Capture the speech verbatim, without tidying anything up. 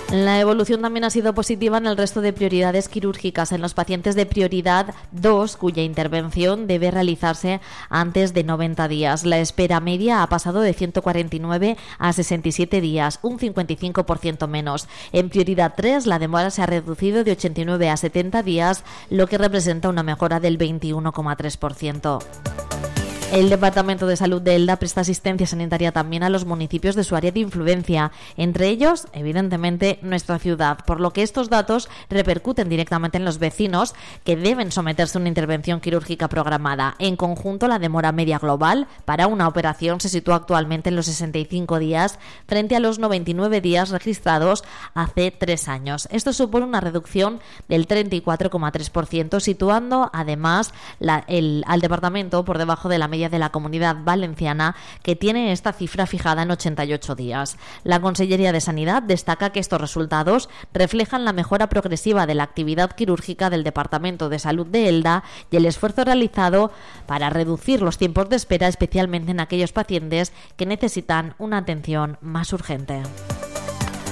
La evolución también ha sido positiva en el resto de prioridades quirúrgicas en los pacientes de prioridad dos, cuya intervención debe realizarse antes de noventa días. La espera media ha pasado de ciento cuarenta y nueve a sesenta y siete días, un cincuenta y cinco por ciento menos. En prioridad tres, la demora se ha reducido de ochenta y nueve a setenta días, lo que representa una mejora del veintiuno coma tres por ciento. El Departamento de Salud de Elda presta asistencia sanitaria también a los municipios de su área de influencia, entre ellos, evidentemente, nuestra ciudad, por lo que estos datos repercuten directamente en los vecinos que deben someterse a una intervención quirúrgica programada. En conjunto, la demora media global para una operación se sitúa actualmente en los sesenta y cinco días frente a los noventa y nueve días registrados hace tres años. Esto supone una reducción del treinta y cuatro coma tres por ciento, situando además la, el, al departamento por debajo de la media de la Comunidad Valenciana, que tiene esta cifra fijada en ochenta y ocho días. La Consellería de Sanidad destaca que estos resultados reflejan la mejora progresiva de la actividad quirúrgica del Departamento de Salud de Elda y el esfuerzo realizado para reducir los tiempos de espera, especialmente en aquellos pacientes que necesitan una atención más urgente.